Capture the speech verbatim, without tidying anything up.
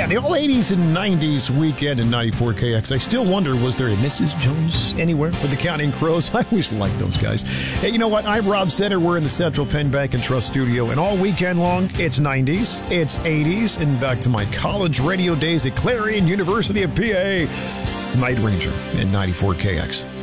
Yeah, the all eighties and nineties weekend in ninety-four K X. I still wonder, was there a Missus Jones anywhere for the Counting Crows? I always liked those guys. Hey, you know what? I'm Rob Setter. We're in the Central Penn Bank and Trust studio, and all weekend long, it's nineties, it's eighties, and back to my college radio days at Clarion University of P A. Night Ranger in ninety-four K X.